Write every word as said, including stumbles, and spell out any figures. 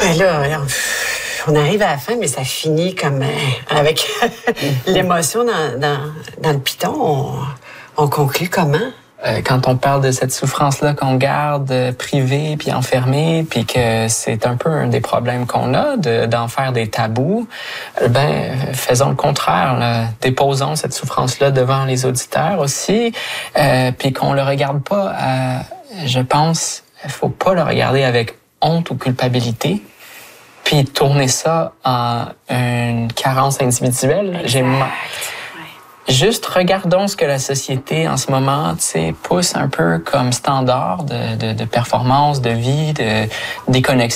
Ben là, on arrive à la fin, mais ça finit comme avec l'émotion dans, dans, dans le piton. On, on conclut comment? Euh, quand on parle de cette souffrance-là qu'on garde euh, privée puis enfermée, puis que c'est un peu un des problèmes qu'on a de, d'en faire des tabous, ben faisons le contraire. Là. Déposons cette souffrance-là devant les auditeurs aussi, euh, puis qu'on le regarde pas. À, je pense, il faut pas le regarder avec honte ou culpabilité, puis tourner ça en une carence individuelle. Exact. J'ai Juste regardons ce que la société en ce moment, tu sais, pousse un peu comme standard de, de, de performance, de vie, de déconnexion.